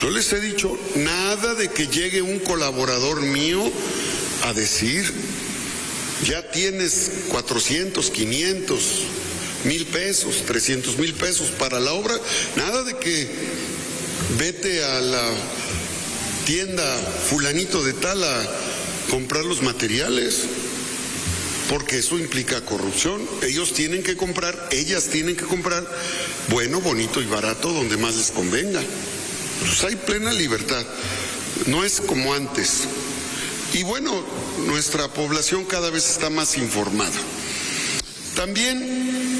Yo les he dicho, nada de que llegue un colaborador mío a decir, ya tienes 400, 500, 1,000 pesos, 300,000 pesos para la obra, nada de que vete a la tienda fulanito de tal a comprar los materiales, porque eso implica corrupción. Ellos tienen que comprar, ellas tienen que comprar bueno, bonito y barato donde más les convenga. Pues hay plena libertad, no es como antes. Y bueno, nuestra población cada vez está más informada. También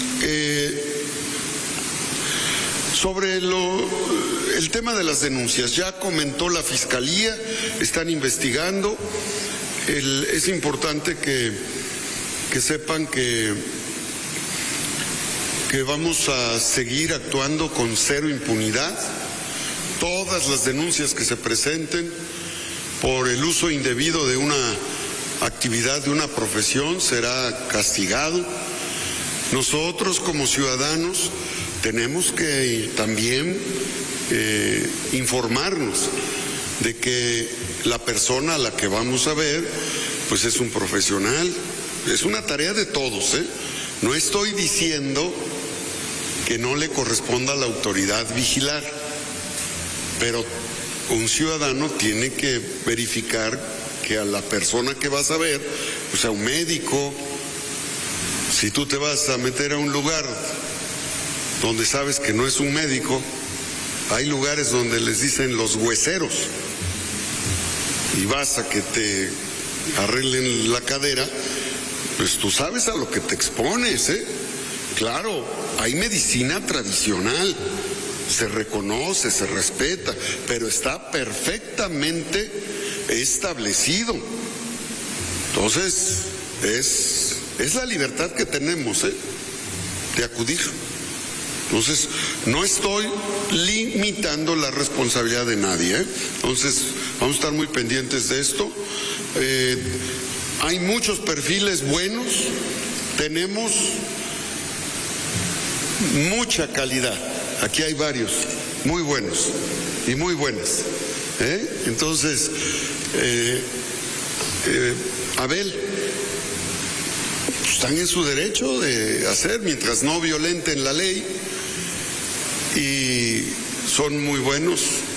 sobre el tema de las denuncias, ya comentó la Fiscalía, están investigando. Es importante que sepan que vamos a seguir actuando con cero impunidad. Todas las denuncias que se presenten por el uso indebido de una actividad, de una profesión, será castigado. Nosotros como ciudadanos tenemos que también informarnos de que la persona a la que vamos a ver pues es un profesional. Es una tarea de todos, ¿eh? No estoy diciendo que no le corresponda a la autoridad vigilar, pero un ciudadano tiene que verificar que a la persona que vas a ver, o sea, un médico, si tú te vas a meter a un lugar donde sabes que no es un médico, hay lugares donde les dicen los hueseros, y vas a que te arreglen la cadera, pues tú sabes a lo que te expones, ¿eh? Claro, hay medicina tradicional, se reconoce, se respeta, pero está perfectamente establecido. Entonces, es la libertad que tenemos, de acudir. Entonces, no estoy limitando la responsabilidad de nadie, Entonces, vamos a estar muy pendientes de esto. Hay muchos perfiles buenos, tenemos mucha calidad. Aquí hay varios, muy buenos y muy buenas. Entonces, Abel, están en su derecho de hacer mientras no violenten la ley y son muy buenos.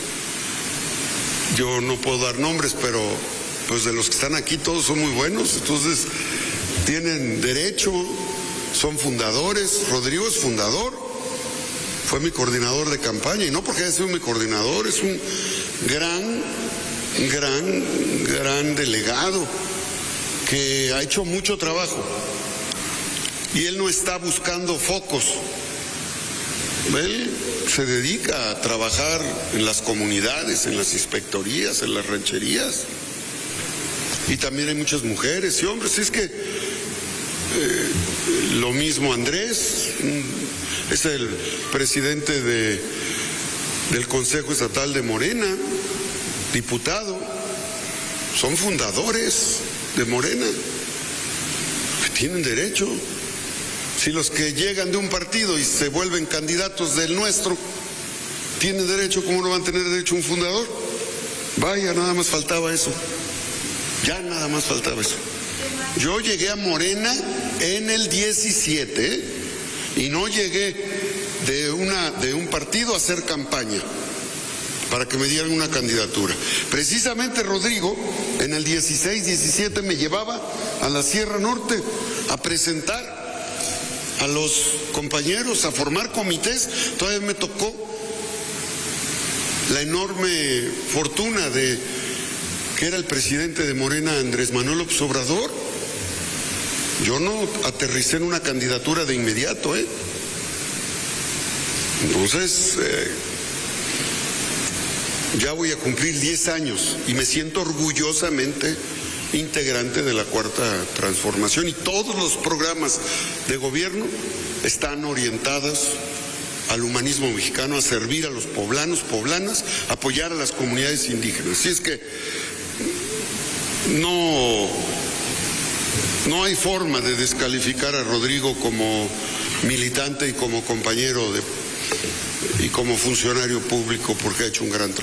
Yo no puedo dar nombres, pero pues de los que están aquí todos son muy buenos, entonces tienen derecho, son fundadores. Rodrigo es fundador, fue mi coordinador de campaña, y no porque haya sido mi coordinador, es un gran delegado que ha hecho mucho trabajo y él no está buscando focos. Él se dedica a trabajar en las comunidades, en las inspectorías, en las rancherías, y también hay muchas mujeres y hombres. Es que lo mismo Andrés, es el presidente del Consejo Estatal de Morena, diputado, son fundadores de Morena, que tienen derecho. Si los que llegan de un partido y se vuelven candidatos del nuestro tienen derecho, ¿cómo no van a tener derecho un fundador? Vaya, nada más faltaba eso. Ya nada más faltaba eso. Yo llegué a Morena en el 17, y no llegué de un partido a hacer campaña para que me dieran una candidatura. Precisamente Rodrigo en el 16, 17 me llevaba a la Sierra Norte a presentar a los compañeros, a formar comités. Todavía me tocó la enorme fortuna de que era el presidente de Morena, Andrés Manuel López Obrador. Yo no aterricé en una candidatura de inmediato, Entonces, ya voy a cumplir 10 años y me siento orgullosamente integrante de la Cuarta Transformación, y todos los programas de gobierno están orientados al humanismo mexicano, a servir a los poblanos, poblanas, apoyar a las comunidades indígenas. Así es que no hay forma de descalificar a Rodrigo como militante y como compañero y como funcionario público, porque ha hecho un gran trabajo.